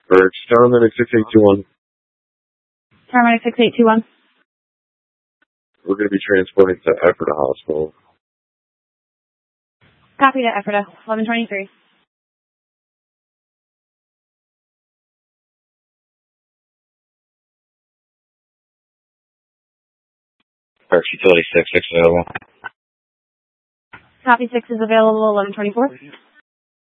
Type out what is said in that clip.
Or Starlinic 6821. Paramedic 6821. We're going to be transporting to Ephrata Hospital. Copy to Ephrata, 1123. Parks Utility 6 available. Copy 6 is available, 1124.